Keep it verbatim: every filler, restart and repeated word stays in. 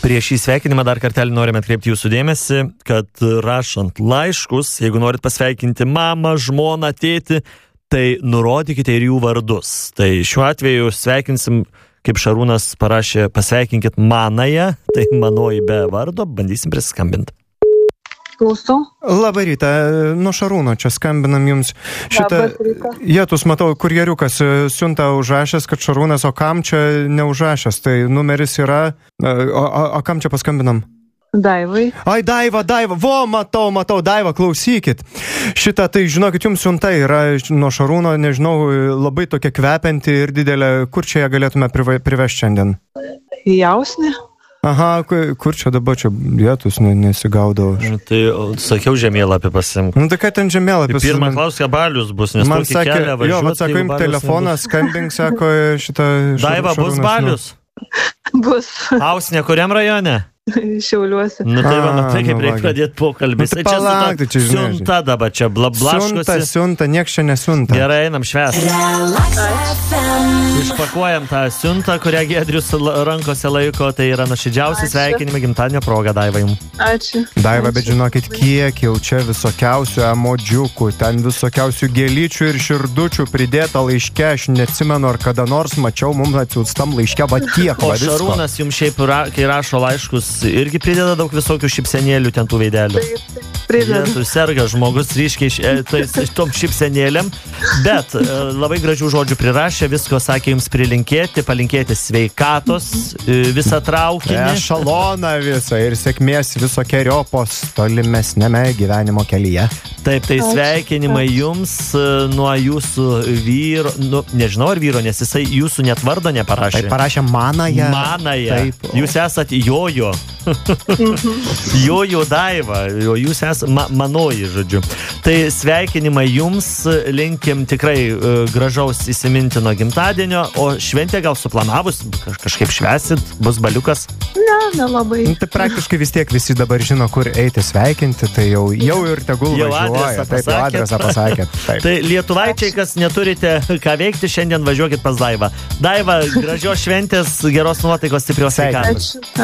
Prieš šį sveikinimą dar kartelį norime atkreipti jūsų dėmesį, kad rašant laiškus, jeigu norit pasveikinti mamą, žmoną, tėtį, tai nurodykite ir jų vardus. Tai šiuo atveju sveikinsim, kaip Šarūnas parašė, pasveikinkit manąją, tai manoji be vardo, bandysim prisiskambinti. Klausau. Labą rytą, nuo Šarūno čia skambinam jums. Šitą Jėtus, matau, kurjeriukas siunta užrašęs, kad Šarūnas, o kam čia neužrašęs, tai numeris yra, o, o, o kam čia paskambinam? Daivai. Ai, Daiva, Daiva, vo, matau, matau, Daiva, klausykit. Šitą, tai žinokit, jums siunta yra nuo Šarūno, nežinau, labai tokia kvepianti ir didelė, kur čia ją galėtume privežti šiandien? Jausnė. Aha, kur čia dabar čia vietus nesigaudavo? Tai sakiau žemėlapį pasimk. Nu tai ką ten žemėlapis? Pirmą klausą balius bus, nes man tokį sakė, kelią važiuot. Jo, vat sako, im telefoną skambink, sako šitą... Daiva, bus balius? Bus. Ausnė, kuriam rajone? Šiauliuose. Nu tai va, matai, kaip nu, reikia pradėti pokalbį. Nu, tai palauk, tai čia žinai. Siunta dabar čia, blablaškosi. Siunta, siunta, nieks čia nesiunta. Gerai, einam švęsti. Išpakuojam tą siuntą, kurią Giedrius rankose laiko, tai yra nuoširdžiausi sveikinimai gimtadienio proga, Daiva jums. Ačiū. Daiva, Ačiū. Bet žinokit, kiek jau čia visokiausių emodžiukų, ten visokiausių gėlyčių ir širdučių pridėta laiške, aš neatsimenu, ar kada nors mačiau mums atsiųstam laiške, va tiek, O va visko. Šarūnas jums šiaip, ra, kai rašo laiškus, irgi prideda daug visokių šipsenėlių ten tų veidelių. Prideda. Jėzus, serga žmogus ryškiai tais tom šipsenėlėm, bet e, labai gražių žodžių prirašė, visko sakė jums prilinkėti, palinkėti sveikatos, e, visą traukinį. Ešaloną visą ir sėkmės visokeriopos tolimesnėme gyvenimo kelyje. Taip, tai sveikinimai jums e, nuo jūsų vyro, nu, nežinau ar vyro, nes jisai jūsų net vardo neparašė. Tai parašė manąją. Manąją. Taip. Jūs esat jojo. Jojo Daiva, o jūs esat ma, manoji, žodžiu. Tai sveikinimai jums, linkim tikrai uh, gražaus įsimintino gimtadienio, o šventė gal suplanavus, kaž, kažkaip švęsit, bus baliukas? Ne, nelabai. Nu, tai praktiškai vis tiek visi dabar žino, kur eiti sveikinti, tai jau, jau ir tegul Jau važiuoja. adresą Taip, jau adresą pasakėt. Taip. Tai lietuvaičiai, kas neturite ką veikti, šiandien važiuokit pas Daivą. Daiva, gražios šventės, geros nuotaikos, stiprios sveikatos. Ačiū.